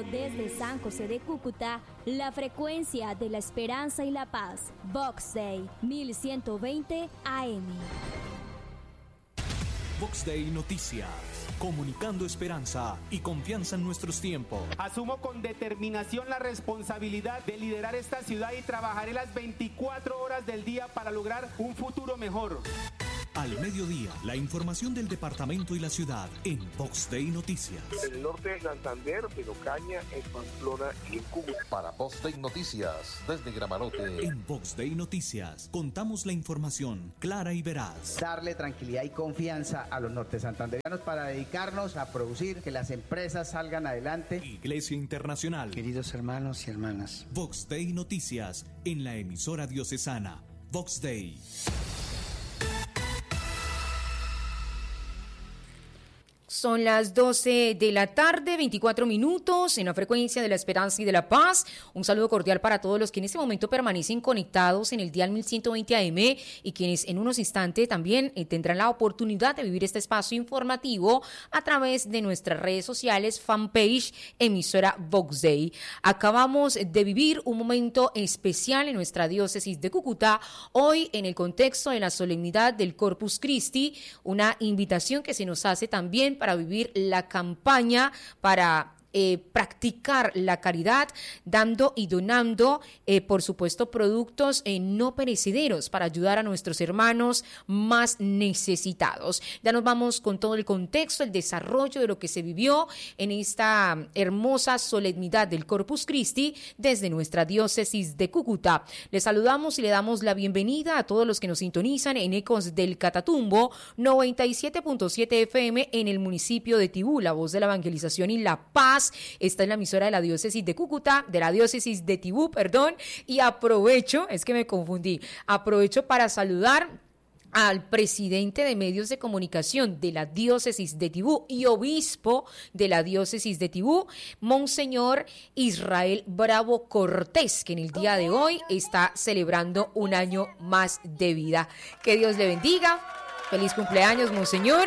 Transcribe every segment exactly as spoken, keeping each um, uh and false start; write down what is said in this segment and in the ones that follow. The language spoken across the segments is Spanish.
desde San José de Cúcuta, la frecuencia de la esperanza y la paz. Vox Day mil ciento veinte A M. Vox Day Noticias, comunicando esperanza y confianza en nuestros tiempos. Asumo con determinación la responsabilidad de liderar esta ciudad y trabajaré las veinticuatro horas del día para lograr un futuro mejor. Al mediodía, la información del departamento y la ciudad en Vox Day Noticias. En el norte de Santander, en Ocaña, en Pamplona y en Cúcuta. Para Vox Day Noticias, desde Gramalote. En Vox Day Noticias, contamos la información clara y veraz. Darle tranquilidad y confianza a los norte santanderianos para dedicarnos a producir, que las empresas salgan adelante. Iglesia Internacional. Queridos hermanos y hermanas. Vox Day Noticias, en la emisora diocesana. Vox Day. Son las doce de la tarde, veinticuatro minutos, en la frecuencia de la esperanza y de la paz. Un saludo cordial para todos los que en este momento permanecen conectados en el dial mil ciento veinte A M y quienes en unos instantes también eh, tendrán la oportunidad de vivir este espacio informativo a través de nuestras redes sociales, fanpage, emisora Vox Day. Acabamos de vivir un momento especial en nuestra diócesis de Cúcuta, hoy en el contexto de la solemnidad del Corpus Christi, una invitación que se nos hace también para vivir la campaña para Eh, practicar la caridad, dando y donando, eh, por supuesto, productos eh, no perecederos para ayudar a nuestros hermanos más necesitados. Ya nos vamos con todo el contexto, el desarrollo de lo que se vivió en esta hermosa solemnidad del Corpus Christi desde nuestra diócesis de Cúcuta. Les saludamos y le damos la bienvenida a todos los que nos sintonizan en Ecos del Catatumbo, noventa y siete punto siete F M en el municipio de Tibú, la voz de la evangelización y la paz. Esta es la emisora de la diócesis de Cúcuta, de la diócesis de Tibú, perdón, y aprovecho, es que me confundí, aprovecho para saludar al presidente de medios de comunicación de la diócesis de Tibú y obispo de la diócesis de Tibú, Monseñor Israel Bravo Cortés, que en el día de hoy está celebrando un año más de vida. Que Dios le bendiga. Feliz cumpleaños, Monseñor.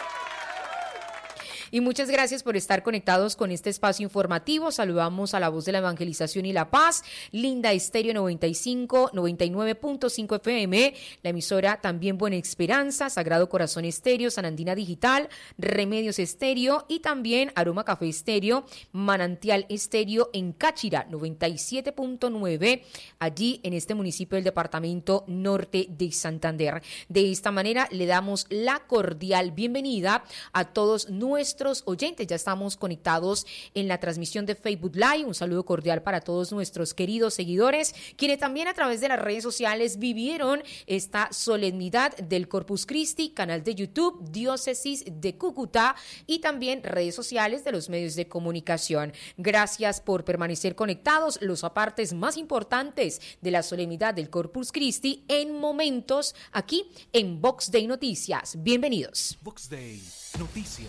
Y muchas gracias por estar conectados con este espacio informativo. Saludamos a la voz de la evangelización y la paz, Linda Estéreo noventa y cinco, noventa y nueve punto cinco F M, la emisora también Buena Esperanza, Sagrado Corazón Estéreo, Sanandina Digital, Remedios Estéreo y también Aroma Café Estéreo, Manantial Estéreo en Cáchira, noventa y siete punto nueve, allí en este municipio del departamento norte de Santander. De esta manera le damos la cordial bienvenida a todos nuestros oyentes. Ya estamos conectados en la transmisión de Facebook Live. Un saludo cordial para todos nuestros queridos seguidores, quienes también a través de las redes sociales vivieron esta solemnidad del Corpus Christi, canal de YouTube, Diócesis de Cúcuta y también redes sociales de los medios de comunicación. Gracias por permanecer conectados, los apartes más importantes de la solemnidad del Corpus Christi en momentos aquí en Vox Day Noticias. Bienvenidos. Vox Day Noticias.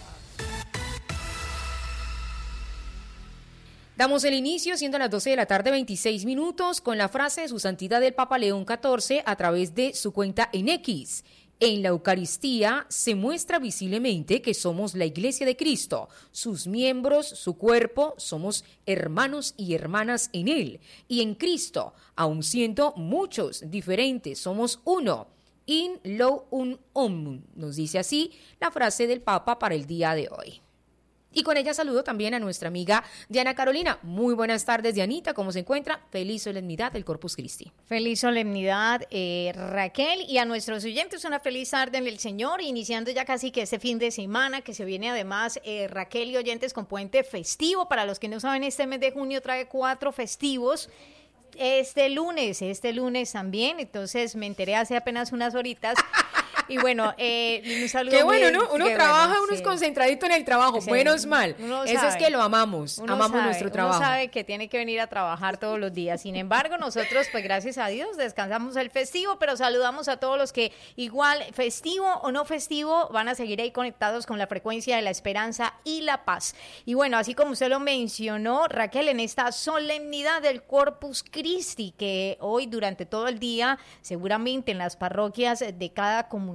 Damos el inicio siendo las doce de la tarde, veintiséis minutos, con la frase de su santidad el Papa León catorce a través de su cuenta en X. En la Eucaristía se muestra visiblemente que somos la Iglesia de Cristo, sus miembros, su cuerpo, somos hermanos y hermanas en Él. Y en Cristo, aun siendo muchos diferentes, somos uno. In lo un omnum, nos dice así la frase del Papa para el día de hoy. Y con ella saludo también a nuestra amiga Diana Carolina. Muy buenas tardes, Dianita, ¿cómo se encuentra? Feliz solemnidad del Corpus Christi. Feliz solemnidad, eh, Raquel, y a nuestros oyentes una feliz tarde en el Señor, iniciando ya casi que este fin de semana, que se viene además, eh, Raquel y oyentes, con puente festivo. Para los que no saben, este mes de junio trae cuatro festivos. Este lunes, este lunes también, entonces me enteré hace apenas unas horitas. Y bueno, eh, un saludo. Qué bueno, muy, ¿no? Uno qué trabaja, bueno, uno sí. es concentradito en el trabajo, sí. Menos mal. Eso sabe. Es que lo amamos, Uno amamos sabe, nuestro trabajo. Uno sabe que tiene que venir a trabajar todos los días. Sin embargo, nosotros, pues gracias a Dios, descansamos el festivo, pero saludamos a todos los que igual, festivo o no festivo, van a seguir ahí conectados con la frecuencia de la esperanza y la paz. Y bueno, así como usted lo mencionó, Raquel, en esta solemnidad del Corpus Christi, que hoy durante todo el día, seguramente en las parroquias de cada comunidad,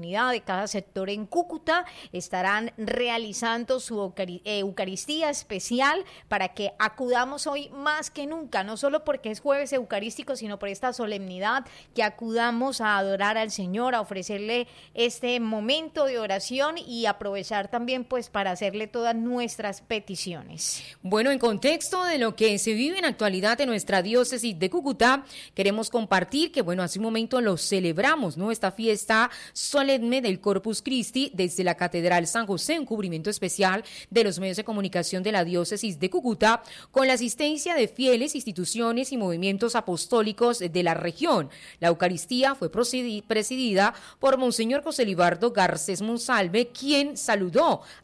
comunidad, de cada sector en Cúcuta, estarán realizando su eucari- eh, Eucaristía especial para que acudamos hoy más que nunca, no solo porque es jueves eucarístico, sino por esta solemnidad, que acudamos a adorar al Señor, a ofrecerle este momento de oración y aprovechar también pues para hacerle todas nuestras peticiones. Bueno, en contexto de lo que se vive en actualidad en nuestra diócesis de Cúcuta, queremos compartir que, bueno, hace un momento lo celebramos, ¿no? Esta fiesta solemne del Corpus Christi desde la Catedral San José, un cubrimiento especial de los medios de comunicación de la diócesis de Cúcuta, con la asistencia de fieles, instituciones y movimientos apostólicos de la región. La Eucaristía fue presidida por Monseñor José Libardo Garcés Monsalve, quien saludó